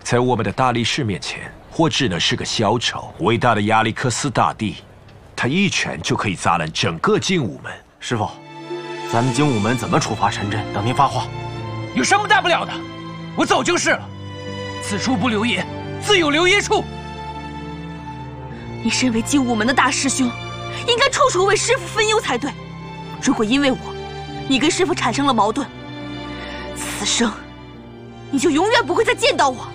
在我们的大力士面前，我只能是个小丑。伟大的亚历克斯大帝，他一拳就可以砸烂整个精武门。 师傅，咱们精武门怎么处罚陈真？等您发话。 有什么大不了的？我走就是了。此处不留爷，自有留爷处。 你身为精武门的大师兄，应该处处为师父分忧才对。如果因为我，你跟师父产生了矛盾，此生你就永远不会再见到我。